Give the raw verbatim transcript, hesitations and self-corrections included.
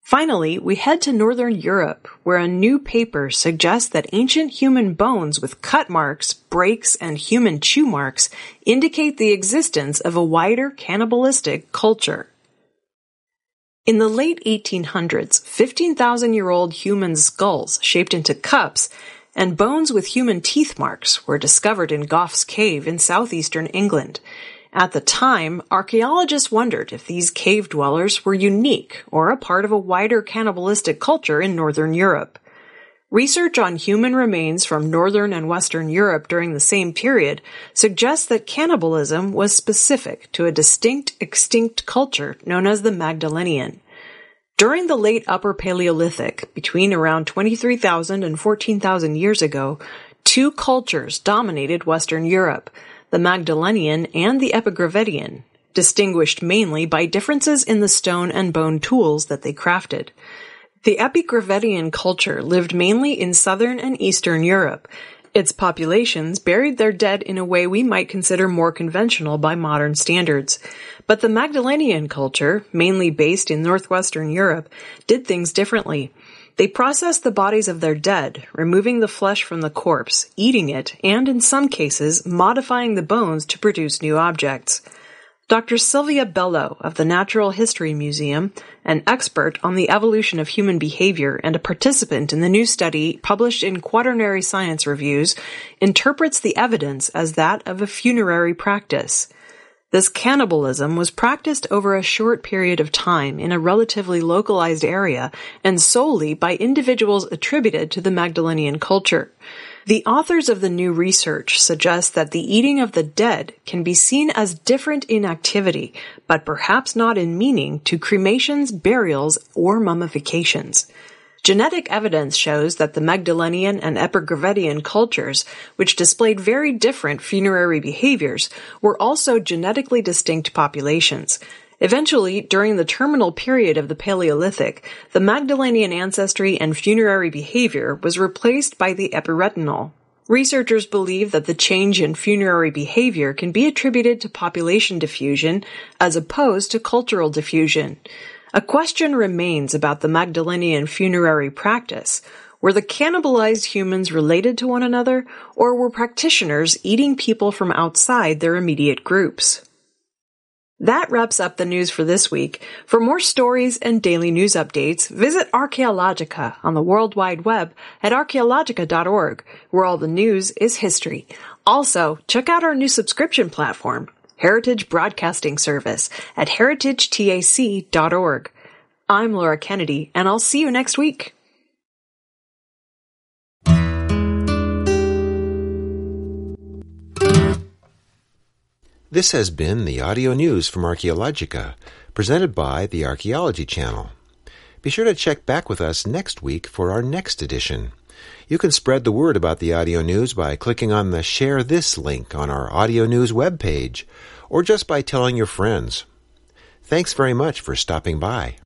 Finally, we head to Northern Europe, where a new paper suggests that ancient human bones with cut marks, breaks, and human chew marks indicate the existence of a wider cannibalistic culture. In the late eighteen hundreds, fifteen thousand year old human skulls shaped into cups and bones with human teeth marks were discovered in Gough's Cave in southeastern England. At the time, archaeologists wondered if these cave dwellers were unique or a part of a wider cannibalistic culture in Northern Europe. Research on human remains from Northern and Western Europe during the same period suggests that cannibalism was specific to a distinct extinct culture known as the Magdalenian. During the late Upper Paleolithic, between around twenty-three thousand and fourteen thousand years ago, two cultures dominated Western Europe, the Magdalenian and the Epigravettian, distinguished mainly by differences in the stone and bone tools that they crafted. The Epigravettian culture lived mainly in southern and eastern Europe. Its populations buried their dead in a way we might consider more conventional by modern standards. But the Magdalenian culture, mainly based in northwestern Europe, did things differently. They processed the bodies of their dead, removing the flesh from the corpse, eating it, and in some cases, modifying the bones to produce new objects. Doctor Sylvia Bello of the Natural History Museum, an expert on the evolution of human behavior and a participant in the new study published in Quaternary Science Reviews, interprets the evidence as that of a funerary practice. This cannibalism was practiced over a short period of time in a relatively localized area and solely by individuals attributed to the Magdalenian culture. The authors of the new research suggest that the eating of the dead can be seen as different in activity, but perhaps not in meaning, to cremations, burials, or mummifications. Genetic evidence shows that the Magdalenian and Epigravettian cultures, which displayed very different funerary behaviors, were also genetically distinct populations. Eventually, during the terminal period of the Paleolithic, the Magdalenian ancestry and funerary behavior was replaced by the epiretinal. Researchers believe that the change in funerary behavior can be attributed to population diffusion as opposed to cultural diffusion. A question remains about the Magdalenian funerary practice. Were the cannibalized humans related to one another, or were practitioners eating people from outside their immediate groups? That wraps up the news for this week. For more stories and daily news updates, visit Archaeologica on the World Wide Web at archaeologica dot org, where all the news is history. Also, check out our new subscription platform, Heritage Broadcasting Service, at heritage tac dot org. I'm Laura Kennedy, and I'll see you next week. This has been the audio news from Archaeologica, presented by the Archaeology Channel. Be sure to check back with us next week for our next edition. You can spread the word about the audio news by clicking on the Share This link on our audio news webpage, or just by telling your friends. Thanks very much for stopping by.